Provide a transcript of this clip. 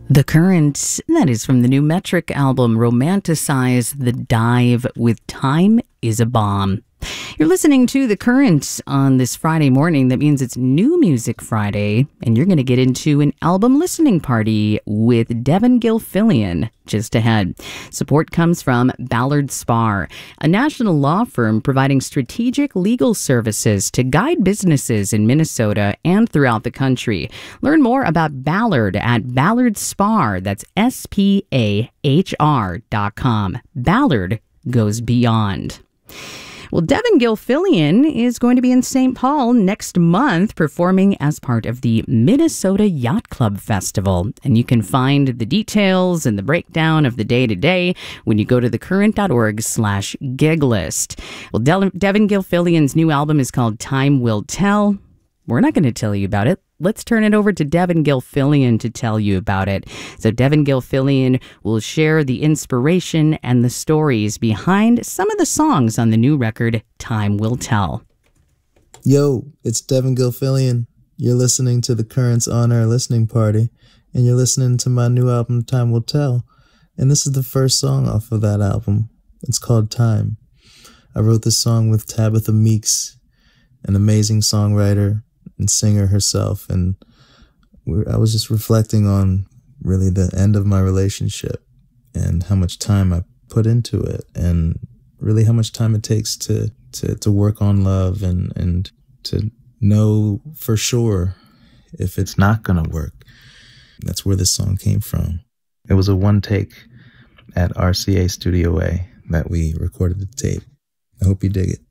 The Current, that is from the new Metric album, Romanticize the Dive with Time is a Bomb. You're listening to The Current on this Friday morning. That means it's New Music Friday, and you're going to get into an album listening party with Devin Gilfillian just ahead. Support comes from Ballard Spahr, a national law firm providing strategic legal services to guide businesses in Minnesota and throughout the country. Learn more about Ballard at Ballard Spahr. That's SPAHR.com. Ballard goes beyond. Well, Devin Gilfillian is going to be in St. Paul next month performing as part of the Minnesota Yacht Club Festival. And you can find the details and the breakdown of the day-to-day when you go to thecurrent.org/gig list. Well, Devin Gilfillian's new album is called Time Will Tell. We're not going to tell you about it. Let's turn it over to Devin Gilfillian to tell you about it. So Devin Gilfillian will share the inspiration and the stories behind some of the songs on the new record, Time Will Tell. Yo, it's Devin Gilfillian. You're listening to The Current's On-Air Listening Party, and you're listening to my new album, Time Will Tell. And this is the first song off of that album. It's called Time. I wrote this song with Tabitha Meeks, an amazing songwriter and singer herself, and I was just reflecting on really the end of my relationship and how much time I put into it, and really how much time it takes to work on love and to know for sure if it's not gonna work. That's where this song came from. It was a one take at RCA Studio A that we recorded the tape. I hope you dig it.